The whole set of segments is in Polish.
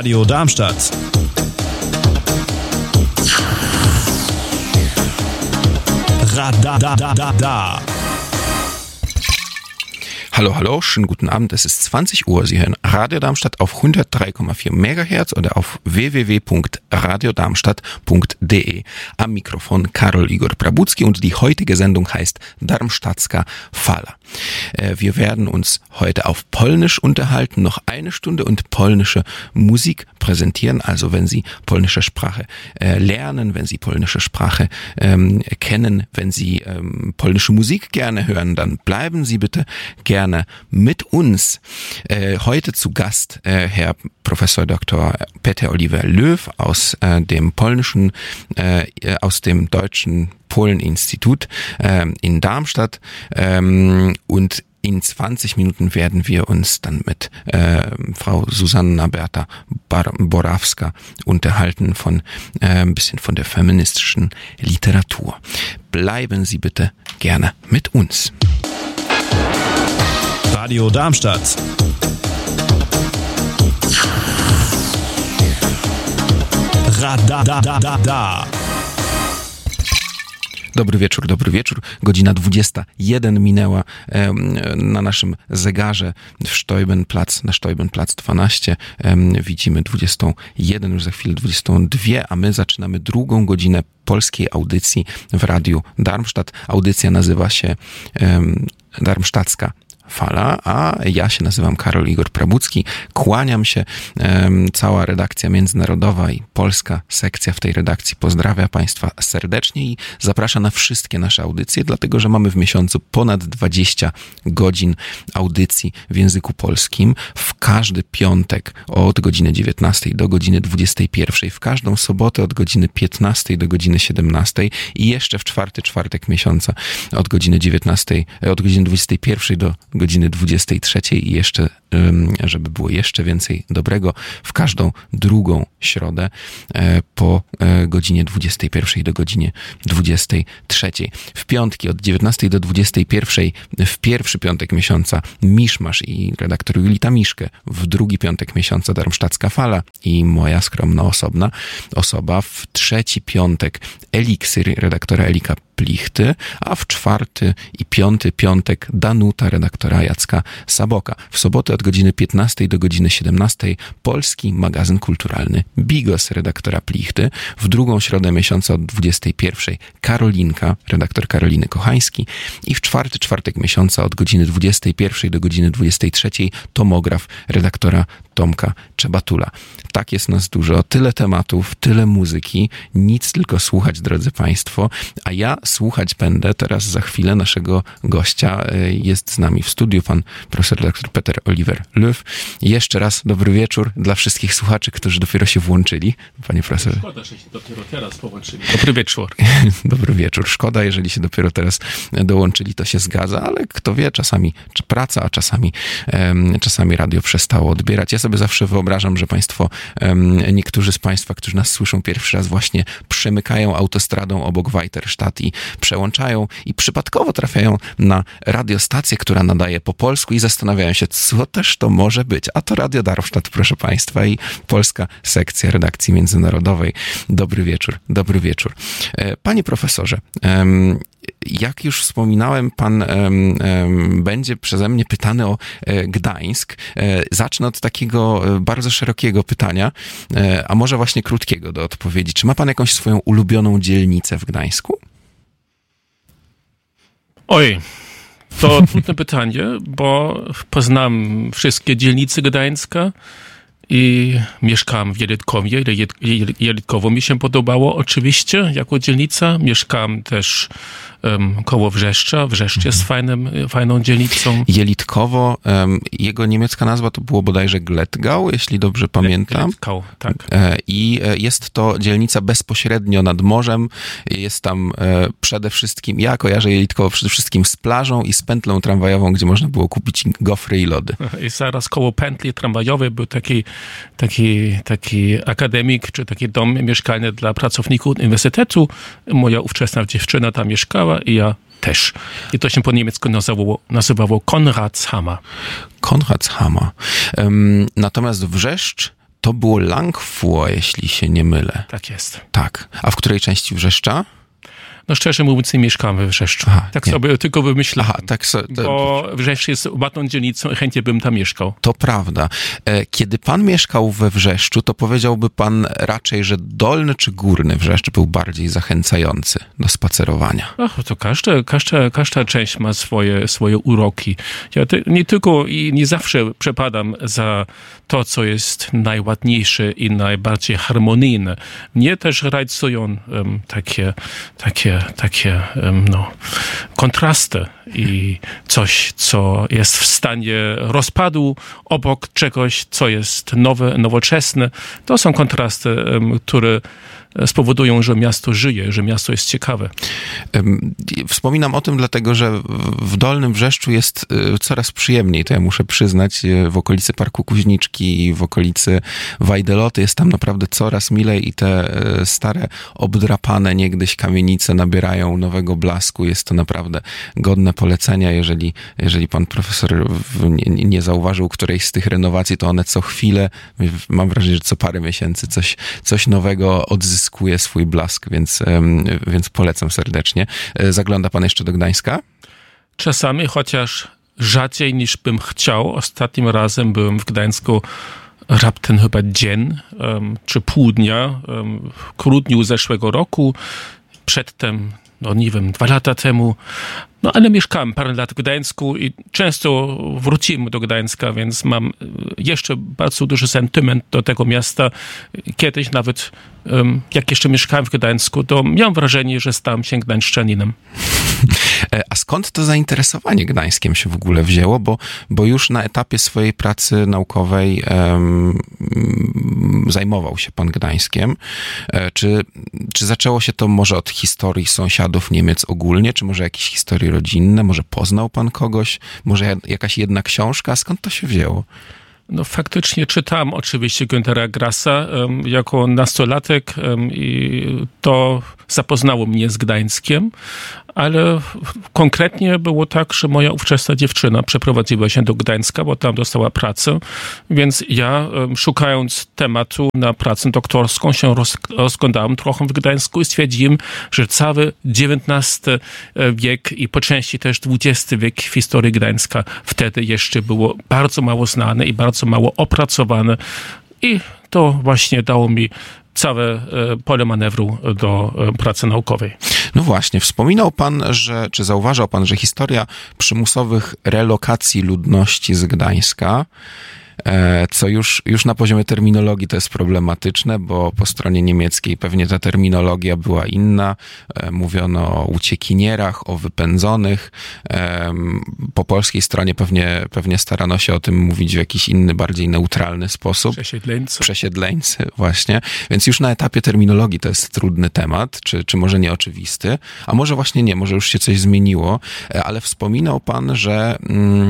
Radio Darmstadt. Radadadada. Hallo, hallo, schönen guten Abend, es ist 20 Uhr. Sie hören Radio Darmstadt auf 103,4 MHz oder auf www.radiodarmstadt.de. Am Mikrofon Karol Igor Prabucki und die heutige Sendung heißt Darmstadtska Fala. Wir werden uns heute auf Polnisch unterhalten, noch eine Stunde und polnische Musik präsentieren. Also wenn Sie polnische Sprache lernen, wenn Sie polnische Sprache kennen, wenn Sie polnische Musik gerne hören, dann bleiben Sie bitte gerne mit uns. Heute zu Gast Herr Professor Dr. Peter Oliver Löw aus dem polnischen, aus dem deutschen Polen-Institut in Darmstadt und in 20 Minuten werden wir uns dann mit Frau Susanna Berta Borawska unterhalten von ein bisschen von der feministischen Literatur. Bleiben Sie bitte gerne mit uns. Radio Darmstadt. Radadadada. Dobry wieczór. Godzina 21 minęła na naszym zegarze na Steubenplatz 12. Widzimy 21, już za chwilę 22, a my zaczynamy drugą godzinę polskiej audycji w Radiu Darmstadt. Audycja nazywa się Darmstadtska Fala, a ja się nazywam Karol Igor Prabucki. Kłaniam się. Cała redakcja międzynarodowa i polska sekcja w tej redakcji pozdrawia Państwa serdecznie i zaprasza na wszystkie nasze audycje, dlatego że mamy w miesiącu ponad 20 godzin audycji w języku polskim. W każdy piątek od godziny 19 do godziny 21, w każdą sobotę od godziny 15 do godziny 17 i jeszcze w czwartek miesiąca od godziny 21 do godziny 23 i jeszcze, żeby było jeszcze więcej dobrego, w każdą drugą środę po godzinie 21 do godziny 23. W piątki od 19 do 21 w pierwszy piątek miesiąca Miszmasz i redaktor Julita Miszke, w drugi piątek miesiąca Darmstadtska Fala i moja skromna osoba, w trzeci piątek Eliksir redaktora Elika Plichty, a w czwarty i piąty piątek Danuta redaktora Jacka Saboka. W sobotę od godziny 15 do godziny 17 polski magazyn kulturalny Bigos redaktora Plichty. W drugą środę miesiąca od 21 Karolinka, redaktor Karoliny Kochański i w czwartek miesiąca od godziny 21 do godziny 23 Tomograf redaktora Tomka Czebatula. Tak jest nas dużo, tyle tematów, tyle muzyki, nic tylko słuchać, drodzy Państwo, a ja słuchać będę teraz za chwilę naszego gościa. Jest z nami w studiu pan profesor dr Peter Oliver Löw. Jeszcze raz dobry wieczór dla wszystkich słuchaczy, którzy dopiero się włączyli. Panie profesorze. Szkoda, że się dopiero teraz połączyli. Dobry wieczór. Dobry wieczór. Szkoda, jeżeli się dopiero teraz dołączyli, to się zgadza, ale kto wie, czasami praca, a czasami radio przestało odbierać. Ja sobie zawsze wyobrażam, że Państwo, niektórzy z Państwa, którzy nas słyszą pierwszy raz, właśnie przemykają autostradą obok Weiterstadt i przełączają i przypadkowo trafiają na radiostację, która nadaje po polsku i zastanawiają się, co też to może być. A to Radio Darmstadt, proszę Państwa, i polska sekcja redakcji międzynarodowej. Dobry wieczór. Panie profesorze, jak już wspominałem, pan będzie przeze mnie pytany o Gdańsk. Zacznę od takiego bardzo szerokiego pytania, a może właśnie krótkiego do odpowiedzi. Czy ma pan jakąś swoją ulubioną dzielnicę w Gdańsku? Oj, to trudne pytanie, bo poznam wszystkie dzielnice Gdańska i mieszkam w Jelitkowie. Jelitkowo mi się podobało oczywiście jako dzielnica. Mieszkam też koło Wrzeszcza. Wrzeszcz jest fajną dzielnicą. Jelitkowo, jego niemiecka nazwa to było bodajże Glettgau, jeśli dobrze pamiętam. Glettgau, tak. I jest to dzielnica bezpośrednio nad morzem. Jest tam przede wszystkim, ja kojarzę Jelitkowo przede wszystkim z plażą i z pętlą tramwajową, gdzie można było kupić gofry i lody. I zaraz koło pętli tramwajowej był taki akademik, czy taki dom mieszkalny dla pracowników uniwersytetu. Moja ówczesna dziewczyna tam mieszkała i ja też. I to się po niemiecku nazywało Konradshammer. Konradshammer. Natomiast Wrzeszcz To było Langfuhr, jeśli się nie mylę. Tak jest. Tak. A w której części Wrzeszcza? No szczerze mówiąc, nie mieszkam we Wrzeszczu. Sobie tylko wymyślałem. Bo Wrzeszcz jest ładną dzielnicą i chętnie bym tam mieszkał. To prawda. Kiedy pan mieszkał we Wrzeszczu, to powiedziałby pan raczej, że dolny czy górny Wrzeszcz był bardziej zachęcający do spacerowania? To każda część ma swoje uroki. Ja nie tylko i nie zawsze przepadam za to, co jest najładniejsze i najbardziej harmonijne. Mnie też rajcują takie kontrasty i coś, co jest w stanie rozpadu obok czegoś, co jest nowe, nowoczesne. To są kontrasty, które spowodują, że miasto żyje, że miasto jest ciekawe. Wspominam o tym dlatego, że w Dolnym Wrzeszczu jest coraz przyjemniej, to ja muszę przyznać, w okolicy Parku Kuźniczki i w okolicy Wajdeloty jest tam naprawdę coraz milej i te stare, obdrapane niegdyś kamienice nabierają nowego blasku. Jest to naprawdę godne polecenia. Jeżeli pan profesor nie zauważył którejś z tych renowacji, to one co chwilę, mam wrażenie, że co parę miesięcy coś nowego odzyskuje swój blask, więc polecam serdecznie. Zagląda pan jeszcze do Gdańska? Czasami, chociaż rzadziej niż bym chciał. Ostatnim razem byłem w Gdańsku raptem chyba dzień czy pół dnia w grudniu zeszłego roku. Przedtem, 2 lata temu. Ale mieszkałem parę lat w Gdańsku i często wrócimy do Gdańska, więc mam jeszcze bardzo duży sentyment do tego miasta. Kiedyś nawet, jak jeszcze mieszkałem w Gdańsku, to miałem wrażenie, że stałem się gdańszczaninem. A skąd to zainteresowanie Gdańskiem się w ogóle wzięło? Bo już na etapie swojej pracy naukowej zajmował się pan Gdańskiem. Czy zaczęło się to może od historii sąsiadów Niemiec ogólnie, czy może jakiejś historii rodzinne? Może poznał pan kogoś? Może jakaś jedna książka? Skąd to się wzięło? Faktycznie czytałem oczywiście Günthera Grassa jako nastolatek i to zapoznało mnie z Gdańskiem, ale konkretnie było tak, że moja ówczesna dziewczyna przeprowadziła się do Gdańska, bo tam dostała pracę, więc ja szukając tematu na pracę doktorską się rozglądałem trochę w Gdańsku i stwierdziłem, że cały XIX wiek i po części też XX wiek w historii Gdańska wtedy jeszcze było bardzo mało znane i bardzo mało opracowane i to właśnie dało mi całe pole manewru do pracy naukowej. No właśnie, wspominał pan, czy zauważał pan, że historia przymusowych relokacji ludności z Gdańska, co już na poziomie terminologii to jest problematyczne, bo po stronie niemieckiej pewnie ta terminologia była inna. Mówiono o uciekinierach, o wypędzonych. Po polskiej stronie pewnie starano się o tym mówić w jakiś inny, bardziej neutralny sposób. Przesiedleńcy, właśnie. Więc już na etapie terminologii to jest trudny temat, czy może nieoczywisty, a może właśnie nie, może już się coś zmieniło, ale wspominał pan, że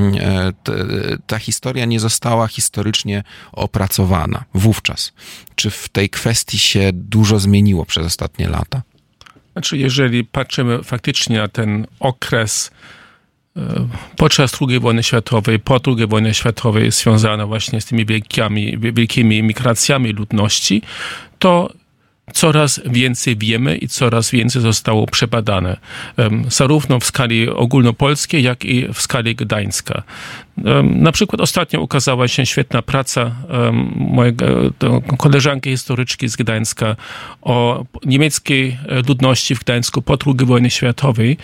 ta historia nie została historycznie opracowana wówczas. Czy w tej kwestii się dużo zmieniło przez ostatnie lata? Znaczy, jeżeli patrzymy faktycznie na ten okres podczas II wojny światowej, po II wojnie światowej związany właśnie z tymi wielkimi migracjami ludności, to coraz więcej wiemy i coraz więcej zostało przebadane. Zarówno w skali ogólnopolskiej, jak i w skali Gdańska. Na przykład ostatnio ukazała się świetna praca mojej koleżanki historyczki z Gdańska o niemieckiej ludności w Gdańsku po II wojnie światowej.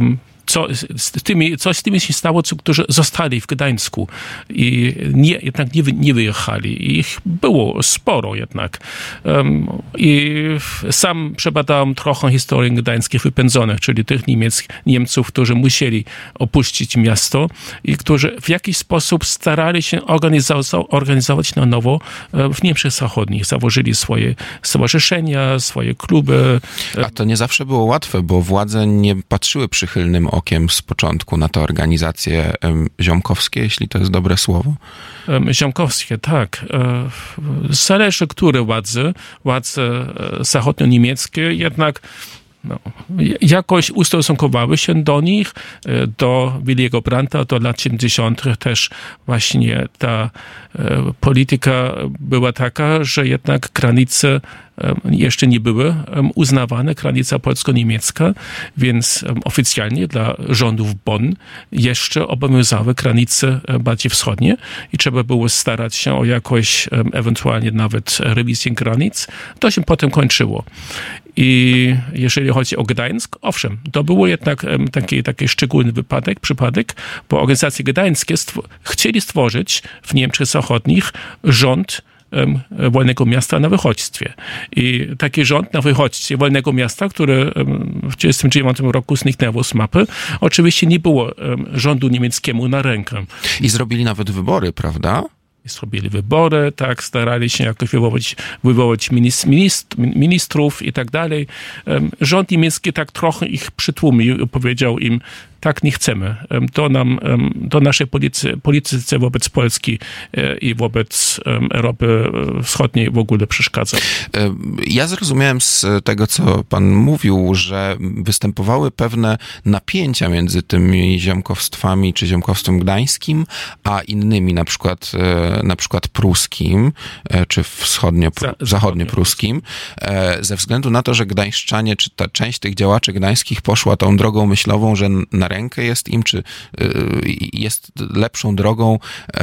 Co z tymi się stało, którzy zostali w Gdańsku i jednak nie wyjechali. Ich było sporo jednak. I sam przebadałem trochę historii gdańskich wypędzonych, czyli tych Niemców, którzy musieli opuścić miasto i którzy w jakiś sposób starali się organizować na nowo w Niemczech Zachodnich. Założyli swoje stowarzyszenia, swoje kluby. A to nie zawsze było łatwe, bo władze nie patrzyły przychylnym okiem z początku na te organizacje ziomkowskie, jeśli to jest dobre słowo. Ziomkowskie, tak. Zależy, które władze zachodnio-niemieckie, jednak jakoś ustosunkowały się do nich, do Williego Brandta, do lat 70. też właśnie ta polityka była taka, że jednak granice jeszcze nie były uznawane, granica polsko-niemiecka, więc oficjalnie dla rządów Bonn jeszcze obowiązywały granice bardziej wschodnie i trzeba było starać się o jakoś ewentualnie nawet rewizję granic. To się potem kończyło. I jeżeli chodzi o Gdańsk, owszem, to było jednak taki szczególny przypadek, bo organizacje gdańskie chcieli stworzyć w Niemczech Zachodnich rząd wolnego miasta na wychodźstwie. I taki rząd na wychodźstwie wolnego miasta, które w 1939 roku zniknęło z mapy, oczywiście nie było rządu niemieckiemu na rękę. I zrobili nawet wybory, prawda? Zrobili wybory, tak, starali się jakoś wywołać ministrów i tak dalej. Rząd niemiecki tak trochę ich przytłumił, powiedział im, tak nie chcemy. To naszej polityce wobec Polski i wobec Europy Wschodniej w ogóle przeszkadza. Ja zrozumiałem z tego, co pan mówił, że występowały pewne napięcia między tymi ziomkowstwami, czy ziomkowstwem gdańskim, a innymi, na przykład pruskim, czy zachodniopruskim, ze względu na to, że gdańszczanie, czy ta część tych działaczy gdańskich poszła tą drogą myślową, że na rękę jest im, czy jest lepszą drogą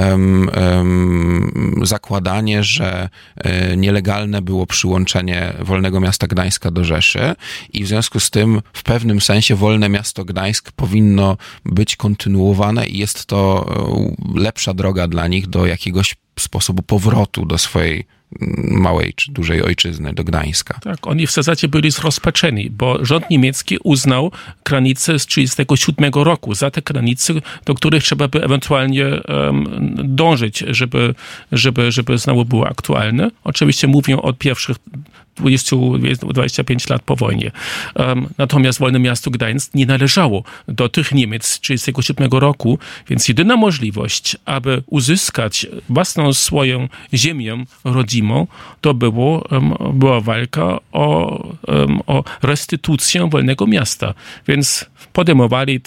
zakładanie, że nielegalne było przyłączenie Wolnego Miasta Gdańska do Rzeszy i w związku z tym w pewnym sensie Wolne Miasto Gdańsk powinno być kontynuowane i jest to lepsza droga dla nich do jakiegoś sposobu powrotu do swojej małej czy dużej ojczyzny, do Gdańska. Tak, oni w zasadzie byli zrozpaczeni, bo rząd niemiecki uznał granice z 1937 roku za te granice, do których trzeba by ewentualnie dążyć, żeby znowu były aktualne. Oczywiście mówię o pierwszych 25 lat po wojnie. Natomiast Wolne Miasto Gdańsk nie należało do tych Niemiec z 1937 roku, więc jedyna możliwość, aby uzyskać własną swoją ziemię rodzimą, to była walka o restytucję Wolnego Miasta. Więc podejmowali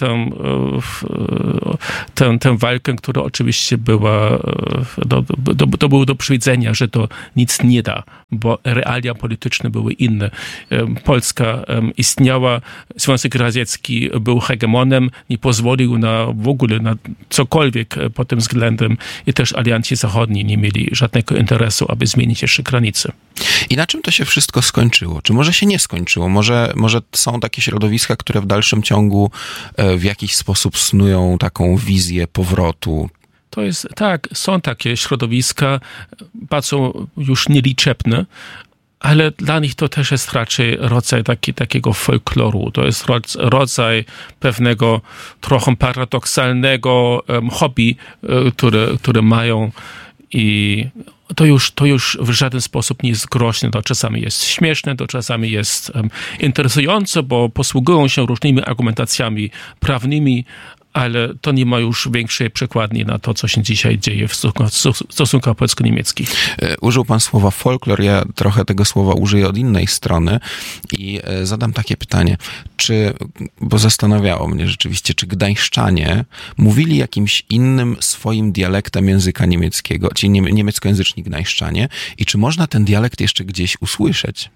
tę walkę, która oczywiście była, to było do przewidzenia, że to nic nie da, bo realia polityczne były inne. Polska istniała, Związek Radziecki był hegemonem, nie pozwolił w ogóle na cokolwiek pod tym względem i też alianci zachodni nie mieli żadnego interesu, aby zmienić jeszcze granice. I na czym to się wszystko skończyło? Czy może się nie skończyło? Może są takie środowiska, które w dalszym ciągu w jakiś sposób snują taką wizję powrotu? To jest, tak, są takie środowiska, bardzo już nieliczebne, ale dla nich to też jest raczej rodzaj takiego folkloru. To jest rodzaj pewnego trochę paradoksalnego hobby, które mają i to już w żaden sposób nie jest groźne. To czasami jest śmieszne, to czasami jest interesujące, bo posługują się różnymi argumentacjami prawnymi, ale to nie ma już większej przekładni na to, co się dzisiaj dzieje w stosunkach polsko-niemieckich. Użył pan słowa folklor, ja trochę tego słowa użyję od innej strony i zadam takie pytanie, bo zastanawiało mnie rzeczywiście, czy gdańszczanie mówili jakimś innym swoim dialektem języka niemieckiego, ci niemieckojęzyczni gdańszczanie i czy można ten dialekt jeszcze gdzieś usłyszeć?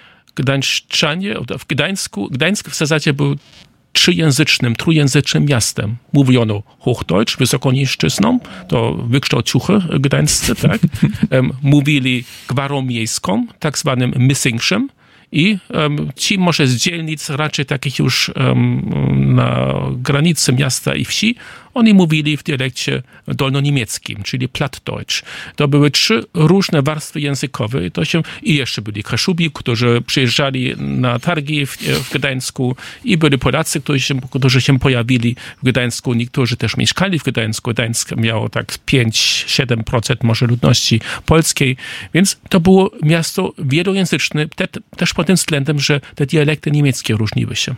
Gdańsk w zasadzie był trójjęzycznym miastem. Mówiono Hochdeutsch, wysokoniżczyzną, to wykształciuchy gdańscy, tak? Mówili gwarą miejską, tak zwanym Missingszem i ci może z dzielnic, raczej takich już na granicy miasta i wsi, oni mówili w dialekcie dolnoniemieckim, czyli Plattdeutsch. To były 3 różne warstwy językowe i jeszcze byli Kaszubi, którzy przyjeżdżali na targi w Gdańsku i byli Polacy, którzy się pojawili w Gdańsku. Niektórzy też mieszkali w Gdańsku. Gdańsk miało tak 5-7% może ludności polskiej, więc to było miasto wielojęzyczne, też pod tym względem, że te dialekty niemieckie różniły się.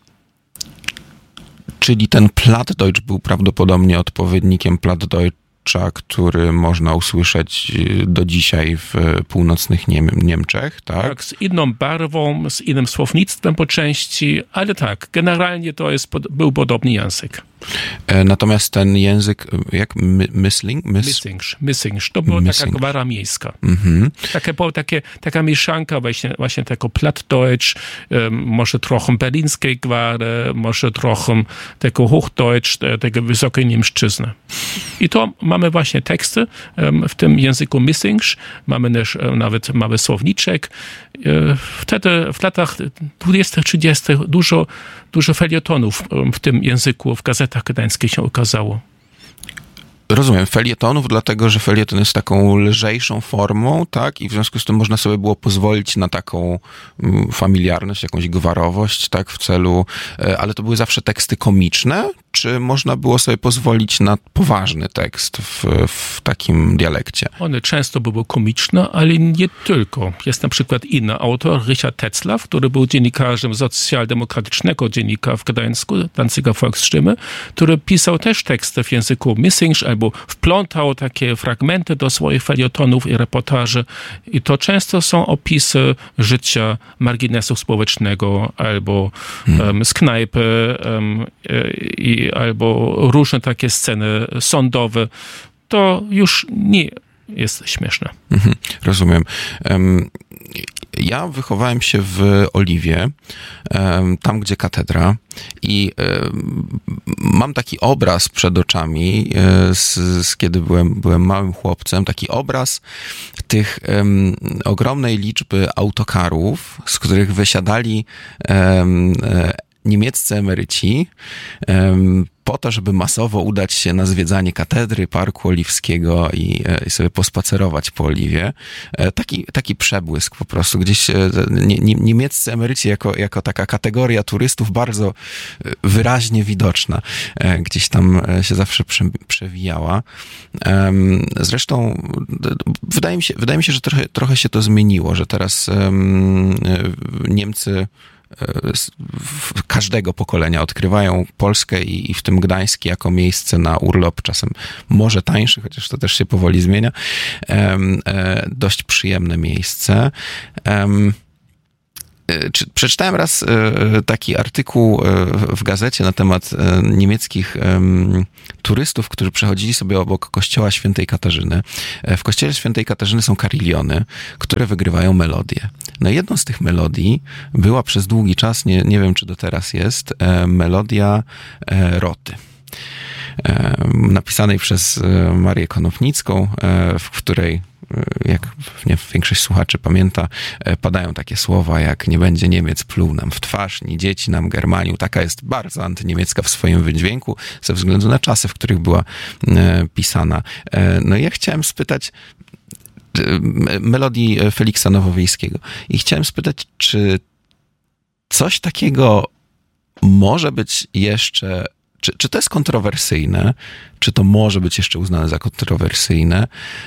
Czyli ten Plattdeutsch był prawdopodobnie odpowiednikiem Plattdeutsch Bucza, który można usłyszeć do dzisiaj w północnych Niemczech, tak? Tak, z inną barwą, z innym słownictwem po części, ale tak, generalnie to był podobny język. Natomiast ten język, jak Missing. To była taka gwara miejska. Taka mieszanka właśnie tego Plattdeutsch, może trochę berlińskiej gwary, może trochę tego Hochdeutsch, tego wysokiej niemszczyzny. I to mamy właśnie teksty w tym języku Missing, mamy też nawet mały słowniczek. Wtedy w latach 20., 30. dużo felietonów w tym języku w gazetach gdańskich się ukazało. Rozumiem, felietonów, dlatego że felieton jest taką lżejszą formą, tak? I w związku z tym można sobie było pozwolić na taką familiarność, jakąś gwarowość, tak? W celu, ale to były zawsze teksty komiczne, czy można było sobie pozwolić na poważny tekst w takim dialekcie? One często były komiczne, ale nie tylko. Jest na przykład inny autor, Richard Tetzlaff, który był dziennikarzem socjaldemokratycznego dziennika w Gdańsku, Danziger Volksstimme, który pisał też teksty w języku Missing, albo wplątał takie fragmenty do swoich felietonów i reportaży. I to często są opisy życia marginesu społecznego, albo z knajpy, albo różne takie sceny sądowe. To już nie jest śmieszne. Rozumiem. Ja wychowałem się w Oliwie, tam gdzie katedra, i mam taki obraz przed oczami, kiedy byłem małym chłopcem, taki obraz tych ogromnej liczby autokarów, z których wysiadali niemieccy emeryci po to, żeby masowo udać się na zwiedzanie katedry, Parku Oliwskiego i sobie pospacerować po Oliwie. Taki przebłysk po prostu. Gdzieś niemieccy emeryci jako taka kategoria turystów bardzo wyraźnie widoczna. Gdzieś tam się zawsze przewijała. Zresztą wydaje mi się, że trochę się to zmieniło, że teraz Niemcy każdego pokolenia odkrywają Polskę i w tym Gdańsk jako miejsce na urlop, czasem może tańszy, chociaż to też się powoli zmienia, dość przyjemne miejsce. Przeczytałem raz taki artykuł w gazecie na temat niemieckich turystów, którzy przechodzili sobie obok kościoła Świętej Katarzyny. W kościele Świętej Katarzyny są kariliony, które wygrywają melodię. No jedną z tych melodii była przez długi czas, nie wiem czy do teraz jest, melodia Roty. Napisanej przez Marię Konopnicką, w której, jak większość słuchaczy pamięta, padają takie słowa jak nie będzie Niemiec pluł nam w twarz, ni dzieci nam Germanił. Taka jest bardzo antyniemiecka w swoim wydźwięku ze względu na czasy, w których była pisana. No i ja chciałem spytać, melodii Feliksa Nowowiejskiego, i chciałem spytać, czy coś takiego może być jeszcze, czy to jest kontrowersyjne, czy to może być jeszcze uznane za kontrowersyjne,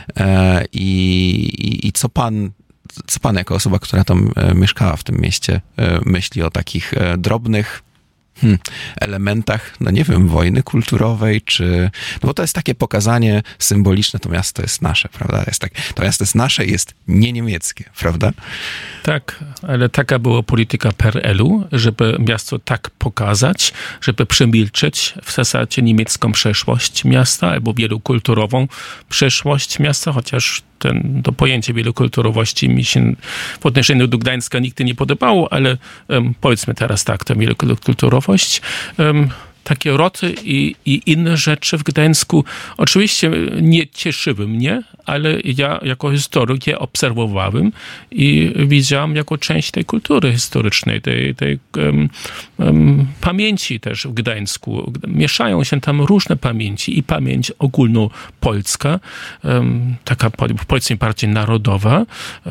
i co pan jako osoba, która tam mieszkała w tym mieście, myśli o takich drobnych elementach, no nie wiem, wojny kulturowej, no bo to jest takie pokazanie symboliczne, to miasto jest nasze, prawda? To miasto jest nasze i jest nie niemieckie, prawda? Tak, ale taka była polityka PRL-u, żeby miasto tak pokazać, żeby przemilczeć w zasadzie niemiecką przeszłość miasta albo wielokulturową przeszłość miasta, chociaż to pojęcie wielokulturowości mi się w odniesieniu do Gdańska nigdy nie podobało, ale powiedzmy teraz tak, ta wielokulturowość. Takie roty i inne rzeczy w Gdańsku oczywiście nie cieszyły mnie, ale ja jako historyk je obserwowałem i widziałem jako część tej kultury historycznej, tej pamięci też w Gdańsku. Mieszają się tam różne pamięci i pamięć ogólnopolska, taka powiedzmy bardziej narodowa,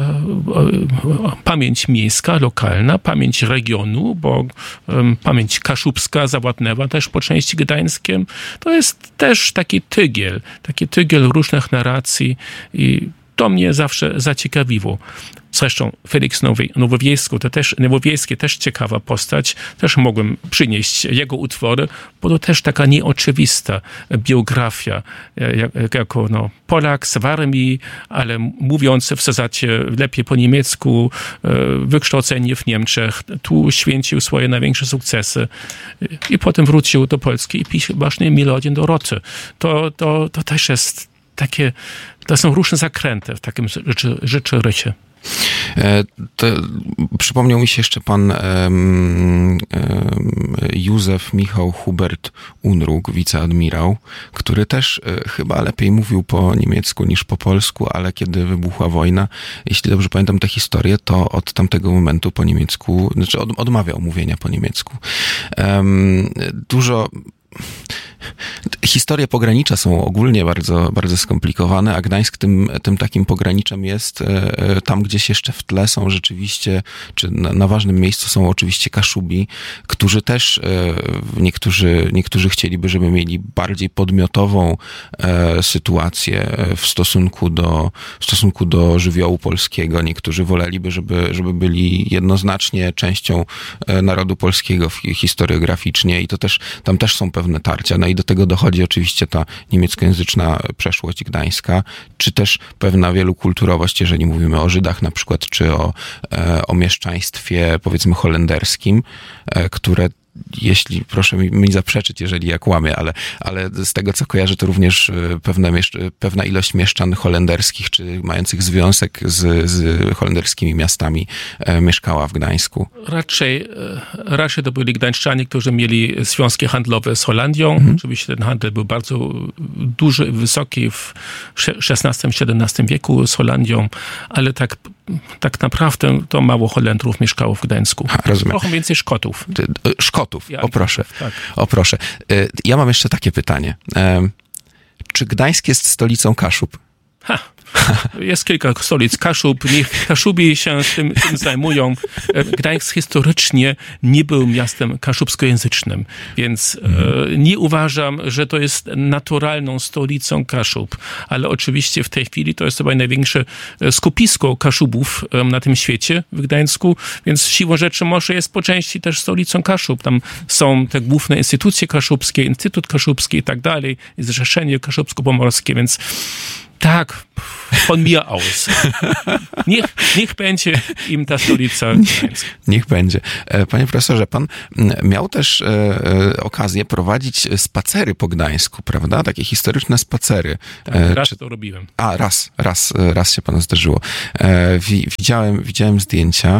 pamięć miejska, lokalna, pamięć regionu, bo pamięć kaszubska, Zawładnewa też po części gdańskiem. To jest też taki tygiel różnych narracji i to mnie zawsze zaciekawiło. Zresztą Felix Nowowiejski też ciekawa postać. Też mogłem przynieść jego utwory, bo to też taka nieoczywista biografia. Jako Polak z armii, ale mówiąc w zasadzie lepiej po niemiecku, wykształcenie w Niemczech. Tu święcił swoje największe sukcesy i potem wrócił do Polski i pisze właśnie Melodię Doroty. To też jest takie, to są różne zakręty w takim życiorysie. Przypomniał mi się jeszcze pan Józef Michał Hubert Unruk, wiceadmirał, który też chyba lepiej mówił po niemiecku niż po polsku, ale kiedy wybuchła wojna, jeśli dobrze pamiętam tę historię, to od tamtego momentu po niemiecku, znaczy odmawiał mówienia po niemiecku. Historie pogranicza są ogólnie bardzo, bardzo skomplikowane, a Gdańsk tym takim pograniczem jest. Tam gdzieś jeszcze w tle są rzeczywiście, czy na ważnym miejscu są oczywiście Kaszubi, którzy też, niektórzy chcieliby, żeby mieli bardziej podmiotową sytuację w stosunku do żywiołu polskiego. Niektórzy woleliby, żeby byli jednoznacznie częścią narodu polskiego historiograficznie i to też, tam też są pewne tarcia. No i do tego dochodzi oczywiście ta niemieckojęzyczna przeszłość Gdańska, czy też pewna wielokulturowość, jeżeli mówimy o Żydach na przykład, czy o mieszczaństwie, powiedzmy, holenderskim, które, jeśli, proszę mi zaprzeczyć, jeżeli ja kłamię, ale z tego, co kojarzę, to również pewna ilość mieszczan holenderskich, czy mających związek z holenderskimi miastami mieszkała w Gdańsku. Raczej to byli gdańszczanie, którzy mieli związki handlowe z Holandią. Oczywiście ten handel był bardzo duży, wysoki w XVI-XVII wieku z Holandią, ale tak naprawdę to mało Holendrów mieszkało w Gdańsku. Rozumiem. Trochę więcej Szkotów. O proszę. Tak. O proszę. Ja mam jeszcze takie pytanie. Czy Gdańsk jest stolicą Kaszub? Jest kilka stolic Kaszub, niech Kaszubi się tym zajmują. Gdańsk historycznie nie był miastem kaszubskojęzycznym, więc nie uważam, że to jest naturalną stolicą Kaszub, ale oczywiście w tej chwili to jest chyba największe skupisko Kaszubów na tym świecie w Gdańsku, więc siłą rzeczy może jest po części też stolicą Kaszub. Tam są te główne instytucje kaszubskie, Instytut Kaszubski i tak dalej, Zrzeszenie Kaszubsko-Pomorskie, więc tak, von mir aus. Niech będzie im ta stolica. Niech będzie. Panie profesorze, pan miał też okazję prowadzić spacery po Gdańsku, prawda? Takie historyczne spacery. Raz to robiłem. Raz się panu zdarzyło. Widziałem zdjęcia.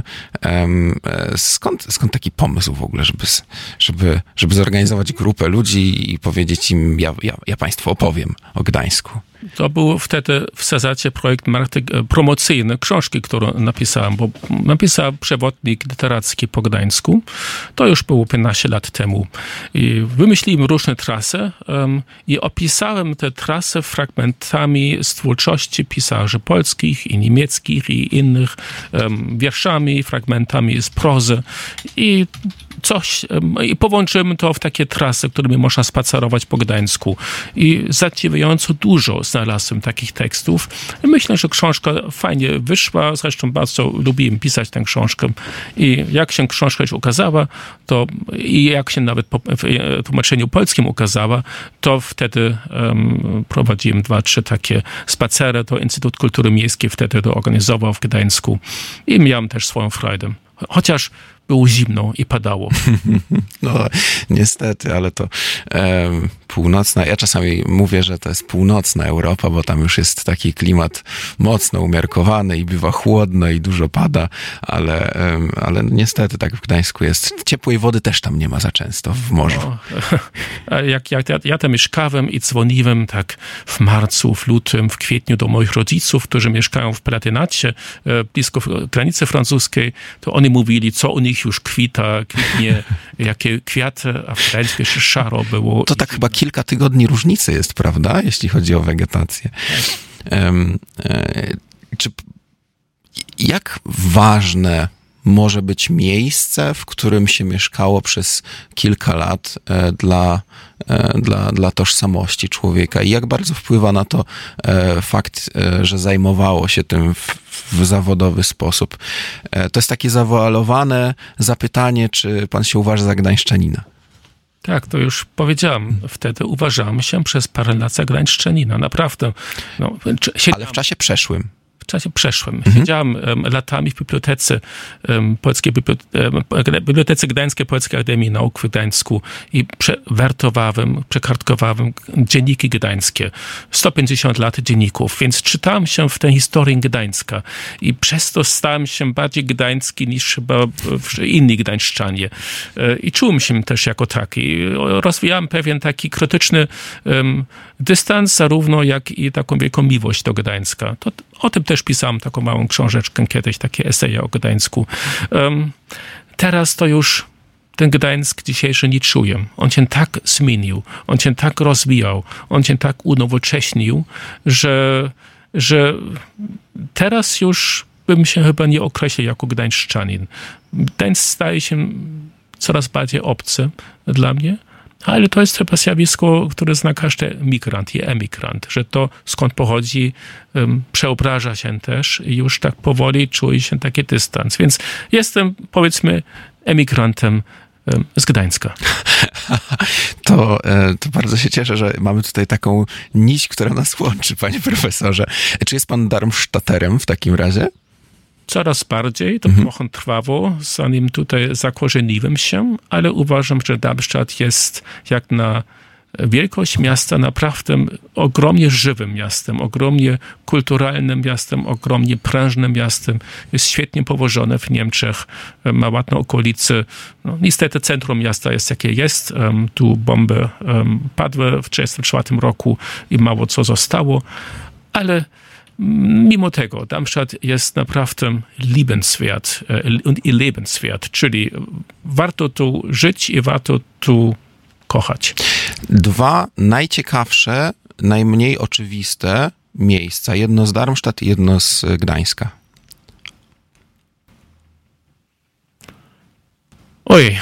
Skąd taki pomysł w ogóle, żeby zorganizować grupę ludzi i powiedzieć im, ja państwu opowiem o Gdańsku? To był wtedy w zasadzie projekt promocyjny książki, którą napisałem, bo napisałem przewodnik literacki po Gdańsku. To już było 15 lat temu. I wymyśliłem różne trasy i opisałem te trasy fragmentami z twórczości pisarzy polskich i niemieckich i innych, wierszami, fragmentami z prozy i połączyłem to w takie trasy, którymi można spacerować po Gdańsku. I zadziwiająco dużo znalazłem takich tekstów. I myślę, że książka fajnie wyszła. Zresztą bardzo lubiłem pisać tę książkę. I jak się książka już ukazała, i jak się nawet w tłumaczeniu polskim ukazała, to wtedy prowadziłem 2-3 takie spacery. To Instytut Kultury Miejskiej wtedy to organizował w Gdańsku. I miałem też swoją frajdę. Chociaż było zimno i padało. No, niestety, ale to północna, ja czasami mówię, że to jest północna Europa, bo tam już jest taki klimat mocno umiarkowany i bywa chłodno i dużo pada, ale niestety tak w Gdańsku jest. Ciepłej wody też tam nie ma za często w morzu. No, ja tam mieszkałem i dzwoniłem tak w marcu, w lutym, w kwietniu do moich rodziców, którzy mieszkają w Palatynacie, blisko granicy francuskiej, to oni mówili, co u nich już kwitnie, jakie kwiaty, a w Gdańsku jeszcze szaro było. To tak chyba kilka tygodni różnicy jest, prawda? Jeśli chodzi o wegetację. Jak ważne może być miejsce, w którym się mieszkało przez kilka lat dla tożsamości człowieka i jak bardzo wpływa na to fakt, że zajmowało się tym w zawodowy sposób. To jest takie zawoalowane zapytanie, czy pan się uważa za gdańszczanina? Tak, to już powiedziałem. Wtedy uważałem się przez parę lat za gdańszczanina. Naprawdę. No, ale w czasie przeszłym. W czasie przeszłym. Siedziałem latami w bibliotece Bibliotece Gdańskiej Poleckiej Akademii Nauk w Gdańsku i przekartkowałem dzienniki gdańskie. 150 lat dzienników, więc czytałem się w tej historii Gdańska i przez to stałem się bardziej gdański niż chyba inni gdańszczanie. I czułem się też jako taki. Rozwijałem pewien taki krytyczny dystans, zarówno jak i taką wielką miłość do Gdańska. O tym też pisałem taką małą książeczkę kiedyś, takie eseje o Gdańsku. Teraz to już ten Gdańsk dzisiejszy nie czuję. On się tak zmienił, on się tak rozwijał, on się tak unowocześnił, że teraz już bym się chyba nie określił jako gdańszczanin. Gdańsk staje się coraz bardziej obcy dla mnie, ale to jest chyba zjawisko, które zna każdy migrant i emigrant, że to skąd pochodzi przeobraża się też i już tak powoli czuje się taki dystans. Więc jestem, powiedzmy, emigrantem z Gdańska. To bardzo się cieszę, że mamy tutaj taką nić, która nas łączy, panie profesorze. Czy jest pan Darmstadterem w takim razie? Coraz bardziej, to trochę trwało, zanim tutaj zakorzeniłem się, ale uważam, że Darmstadt jest jak na wielkość miasta naprawdę ogromnie żywym miastem, ogromnie kulturalnym miastem, ogromnie prężnym miastem. Jest świetnie położone w Niemczech, ma ładne okolice. No, niestety centrum miasta jest jakie jest. Tu bomby padły w 1944 roku i mało co zostało, ale mimo tego Darmstadt jest naprawdę liebenswert i lebenswert, czyli warto tu żyć i warto tu kochać. Dwa najciekawsze, najmniej oczywiste miejsca. Jedno z Darmstadt i jedno z Gdańska. Oj.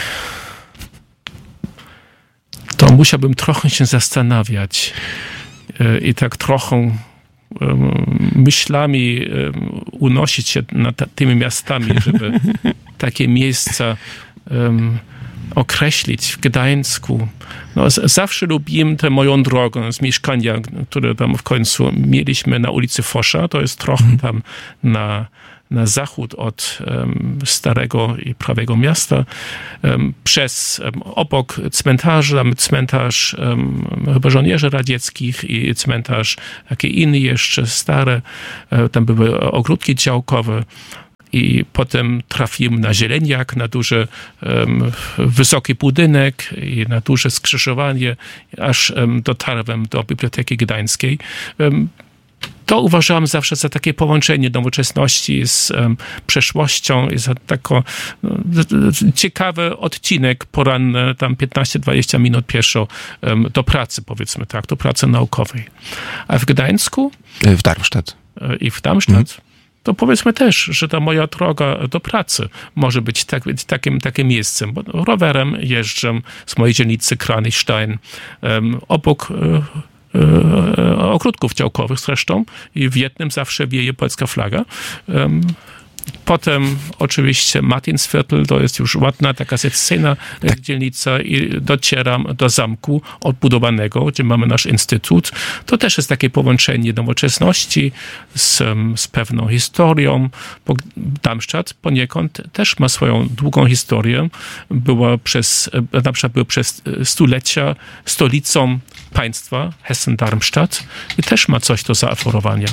To musiałbym trochę się zastanawiać i tak trochę myślami unosić się nad tymi miastami, żeby takie miejsca określić w Gdańsku. No, zawsze lubiłem tę moją drogę z mieszkania, które tam w końcu mieliśmy na ulicy Fosza. To jest trochę tam na zachód od starego i prawego miasta, obok cmentarza, mamy cmentarz chyba żołnierzy radzieckich i cmentarz taki inny jeszcze, stare, tam były ogródki działkowe. I potem trafiłem na Zieleniak, na duży, wysoki budynek i na duże skrzyżowanie, aż dotarłem do Biblioteki Gdańskiej. To uważałem zawsze za takie połączenie nowoczesności z przeszłością i za taki ciekawy odcinek poranny, tam 15-20 minut pieszo do pracy, powiedzmy tak, do pracy naukowej. A w Gdańsku? W Darmstadt. I w Darmstadt? To powiedzmy też, że ta moja droga do pracy może być takim miejscem, bo rowerem jeżdżę z mojej dzielnicy Kranichstein obok ogródków działkowych zresztą i w jednym zawsze wieje polska flaga. Potem oczywiście Martinsviertel, to jest już ładna, taka secesyjna dzielnica i docieram do zamku odbudowanego, gdzie mamy nasz instytut. To też jest takie połączenie nowoczesności z pewną historią. Darmstadt poniekąd też ma swoją długą historię. Darmstadt był przez stulecia stolicą państwa Hessen-Darmstadt i też ma coś do zaoferowania.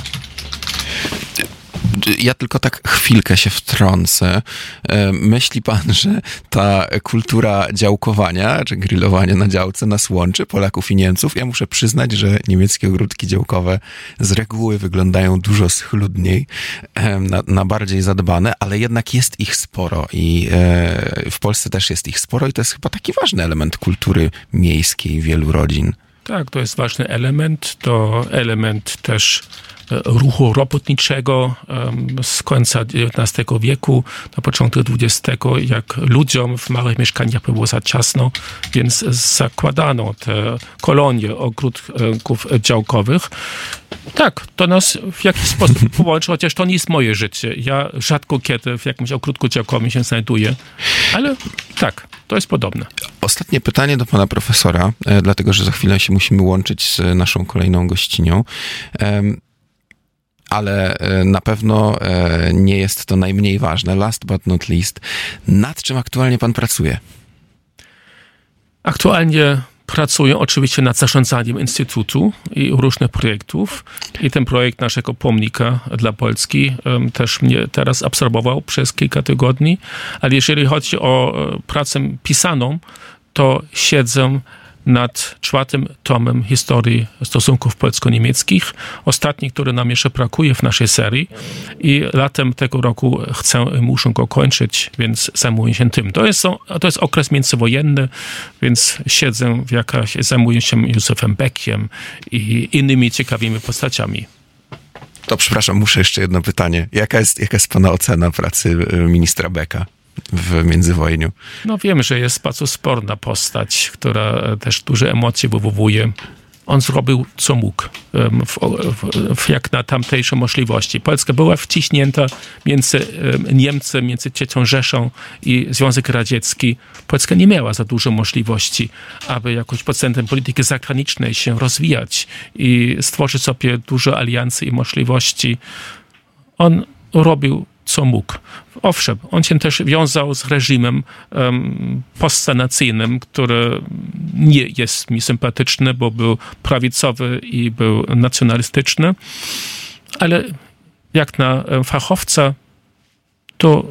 Ja tylko tak chwilkę się wtrącę. Myśli pan, że ta kultura działkowania, czy grillowania na działce nas łączy, Polaków i Niemców? Ja muszę przyznać, że niemieckie ogródki działkowe z reguły wyglądają dużo schludniej, na bardziej zadbane, ale jednak jest ich sporo i w Polsce też jest ich sporo i to jest chyba taki ważny element kultury miejskiej wielu rodzin. Tak, to jest ważny element. To element też ruchu robotniczego z końca XIX wieku, na początku XX, jak ludziom w małych mieszkaniach było za ciasno, więc zakładano te kolonie ogródków działkowych. Tak, to nas w jakiś sposób połączy, chociaż to nie jest moje życie. Ja rzadko kiedy w jakimś ogródku działkowym się znajduję, ale tak, to jest podobne. Ostatnie pytanie do pana profesora, dlatego że za chwilę się musimy łączyć z naszą kolejną gościnią. Ale na pewno nie jest to najmniej ważne. Last but not least, nad czym aktualnie pan pracuje? Aktualnie pracuję oczywiście nad zarządzaniem Instytutu i różnych projektów. I ten projekt naszego pomnika dla Polski też mnie teraz absorbował przez kilka tygodni. Ale jeżeli chodzi o pracę pisaną, to siedzę nad 4. tomem historii stosunków polsko-niemieckich. Ostatni, który nam jeszcze brakuje w naszej serii. I latem tego roku muszę go kończyć, więc zajmuję się tym. To jest okres międzywojenny, więc zajmuję się Józefem Beckiem i innymi ciekawymi postaciami. To przepraszam, muszę jeszcze jedno pytanie. Jaka jest pana ocena pracy ministra Becka w międzywojniu? No wiem, że jest bardzo sporna postać, która też duże emocje wywołuje. On zrobił, co mógł, jak na tamtejsze możliwości. Polska była wciśnięta między Niemcy, między III Rzeszą i Związek Radziecki. Polska nie miała za dużo możliwości, aby jakoś pod względem polityki zagranicznej się rozwijać i stworzyć sobie dużo aliancji i możliwości. On robił, co mógł. Owszem, on się też wiązał z reżimem postsanacyjnym, który nie jest mi sympatyczny, bo był prawicowy i był nacjonalistyczny, ale jak na fachowca to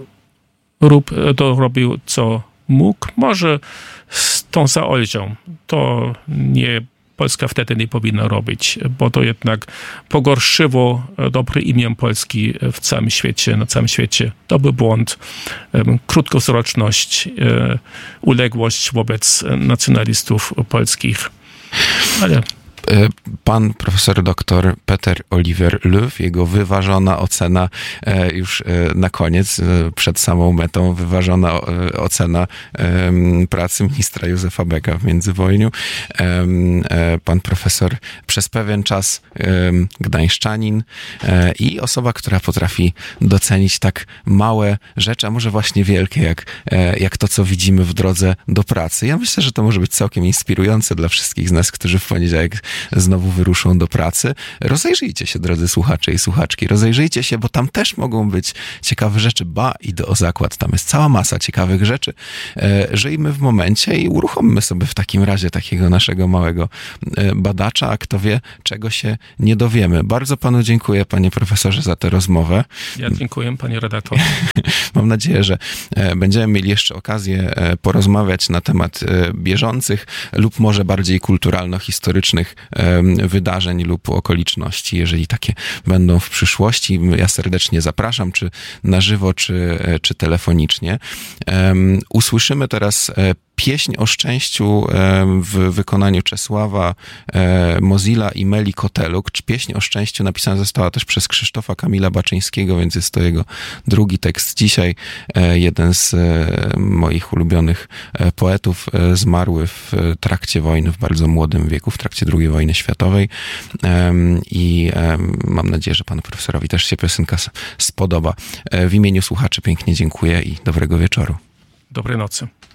robił, co mógł. Może z tą zaolzią. To nie Polska wtedy nie powinna robić, bo to jednak pogorszyło dobre imię Polski w całym świecie, na całym świecie. To był błąd, krótkowzroczność, uległość wobec nacjonalistów polskich. Ale pan profesor doktor Peter Oliver Löw, jego wyważona ocena już na koniec, przed samą metą, wyważona ocena pracy ministra Józefa Becka w międzywojniu. Pan profesor przez pewien czas gdańszczanin i osoba, która potrafi docenić tak małe rzeczy, a może właśnie wielkie, jak to, co widzimy w drodze do pracy. Ja myślę, że to może być całkiem inspirujące dla wszystkich z nas, którzy w poniedziałek znowu wyruszą do pracy. Rozejrzyjcie się, drodzy słuchacze i słuchaczki, rozejrzyjcie się, bo tam też mogą być ciekawe rzeczy. Idę o zakład, tam jest cała masa ciekawych rzeczy. Żyjmy w momencie i uruchommy sobie w takim razie takiego naszego małego badacza, a kto wie, czego się nie dowiemy. Bardzo panu dziękuję, panie profesorze, za tę rozmowę. Ja dziękuję, panie redaktorze. Mam nadzieję, że będziemy mieli jeszcze okazję porozmawiać na temat bieżących lub może bardziej kulturalno-historycznych wydarzeń lub okoliczności, jeżeli takie będą w przyszłości. Ja serdecznie zapraszam, czy na żywo, czy telefonicznie. Usłyszymy teraz pieśń o szczęściu w wykonaniu Czesława Mozilla i Meli Koteluk. Pieśń o szczęściu napisana została też przez Krzysztofa Kamila Baczyńskiego, więc jest to jego drugi tekst dzisiaj. Jeden z moich ulubionych poetów, zmarły w trakcie wojny, w bardzo młodym wieku, w trakcie II wojny światowej. I mam nadzieję, że panu profesorowi też się piosenka spodoba. W imieniu słuchaczy pięknie dziękuję i dobrego wieczoru. Dobrej nocy.